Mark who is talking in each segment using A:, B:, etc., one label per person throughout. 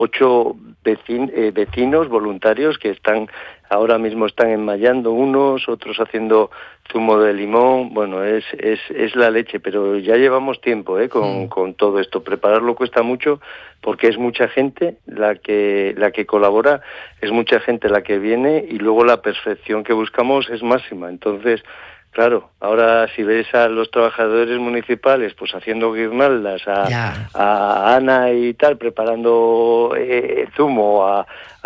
A: vecinos voluntarios que ahora mismo están enmayando unos, otros haciendo zumo de limón. Bueno, es la leche, pero ya llevamos tiempo con todo esto. Prepararlo cuesta mucho porque es mucha gente la que colabora, es mucha gente la que viene y luego la perfección que buscamos es máxima. Entonces, claro, ahora si ves a los trabajadores municipales pues haciendo guirnaldas, a Ana y tal, preparando zumo, a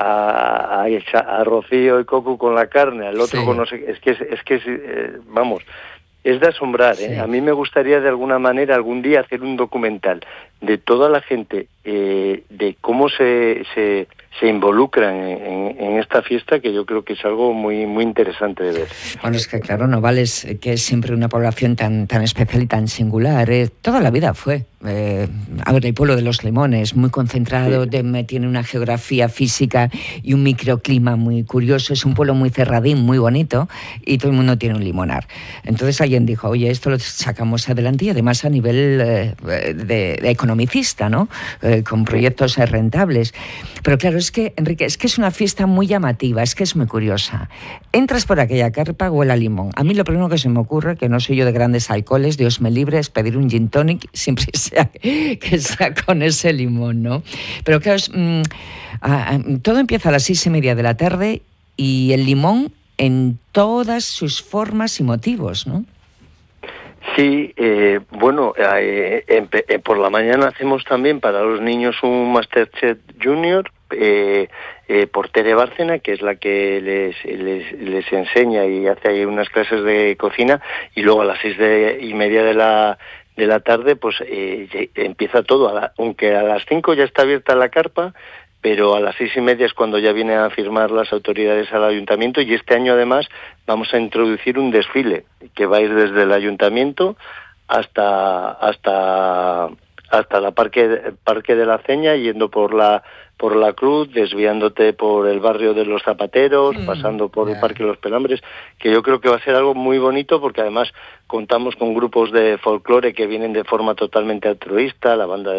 A: Rocío y Coco con la carne, al otro con no sé, vamos, es de asombrar, ¿eh? Sí. A mí me gustaría de alguna manera algún día hacer un documental de toda la gente, de cómo se involucran en esta fiesta, que yo creo que es algo muy muy interesante de ver.
B: Bueno, es que claro, Novales, que es siempre una población tan especial y tan singular, toda la vida fue. A ver, el pueblo de los Limones, muy concentrado, sí. Tiene una geografía física y un microclima muy curioso, es un pueblo muy cerradín, muy bonito, y todo el mundo tiene un limonar. Entonces alguien dijo, oye, esto lo sacamos adelante y además a nivel de economicista, ¿no? Con proyectos rentables. Pero claro, es que, Enrique, es una fiesta muy llamativa, es que es muy curiosa. Entras por aquella carpa, huele a limón. A mí lo primero que se me ocurre, que no soy yo de grandes alcoholes, Dios me libre, es pedir un gin tonic, siempre que sea con ese limón, ¿no? Pero claro, todo empieza a las 6:30 de la tarde y el limón en todas sus formas y motivos, ¿no?
A: Sí, bueno, por la mañana hacemos también para los niños un Masterchef Junior por Tere Bárcena, que es la que les enseña y hace ahí unas clases de cocina, y luego a las 6:30 de la tarde pues empieza todo, aunque a las 5 ya está abierta la carpa, pero a las 6:30 es cuando ya vienen a firmar las autoridades al ayuntamiento, y este año además vamos a introducir un desfile que va a ir desde el ayuntamiento hasta la Parque de la Ceña, yendo por la Cruz, desviándote por el barrio de los Zapateros, pasando por el Parque de los Pelambres, que yo creo que va a ser algo muy bonito, porque además contamos con grupos de folclore que vienen de forma totalmente altruista, la banda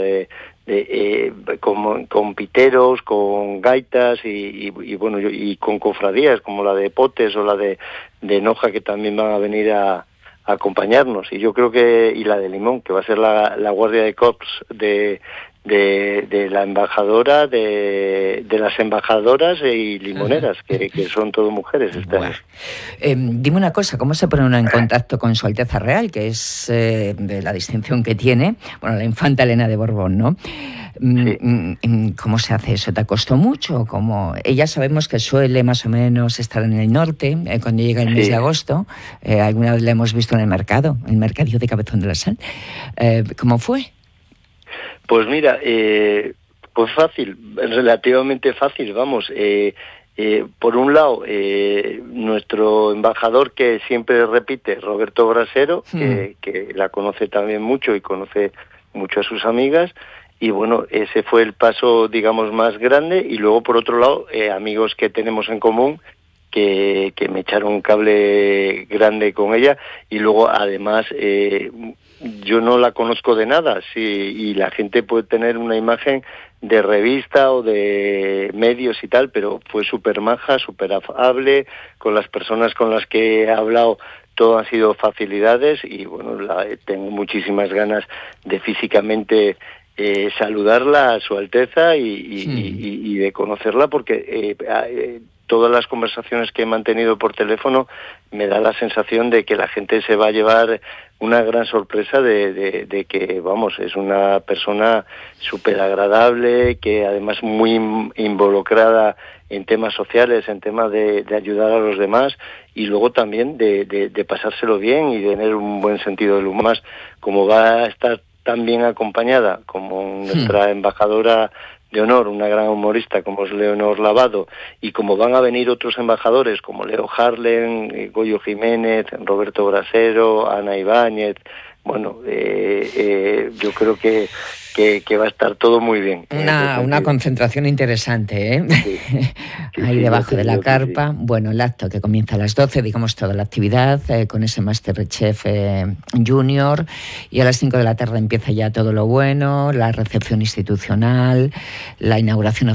A: con piteros, con gaitas y bueno, y con cofradías como la de Potes o la de Noja, que también van a venir a acompañarnos, y yo creo que, y la de Limón, que va a ser la guardia de corps de la embajadora, de las embajadoras y limoneras, que son todo mujeres este año.
B: Dime una cosa, ¿cómo se pone uno en contacto con Su Alteza Real, que es de la distinción que tiene, bueno, la infanta Elena de Borbón, ¿no? Sí. ¿Cómo se hace eso? ¿Te costó mucho? Ella sabemos que suele más o menos estar en el norte cuando llega el mes de agosto. Alguna vez la hemos visto en el mercadillo de Cabezón de la Sal. ¿Cómo fue?
A: Pues mira, pues fácil, relativamente fácil, vamos. Por un lado, nuestro embajador, que siempre repite, Roberto Brasero, que la conoce también mucho y conoce mucho a sus amigas, y bueno, ese fue el paso, digamos, más grande. Y luego, por otro lado, amigos que tenemos en común, que me echaron un cable grande con ella, y luego además yo no la conozco de nada, sí, y la gente puede tener una imagen de revista o de medios y tal, pero fue súper maja, súper afable, con las personas con las que he hablado todo han sido facilidades, y bueno, tengo muchísimas ganas de físicamente saludarla a Su Alteza y de conocerla, porque todas las conversaciones que he mantenido por teléfono me da la sensación de que la gente se va a llevar una gran sorpresa de que, vamos, es una persona súper agradable, que además muy involucrada en temas sociales, en temas de ayudar a los demás, y luego también de pasárselo bien y de tener un buen sentido del humor. Más, como va a estar tan bien acompañada como nuestra embajadora de honor, una gran humorista como es Leonor Lavado, y como van a venir otros embajadores como Leo Harlen, Goyo Jiménez, Roberto Brasero, Ana Ibáñez, bueno, yo creo que va a estar todo muy bien.
B: Una concentración interesante, ¿eh? Sí, ahí debajo de la carpa. Sí. Bueno, el acto que comienza a las 12, digamos toda la actividad, con ese Masterchef Junior, y a las 5 de la tarde empieza ya todo lo bueno, la recepción institucional, la inauguración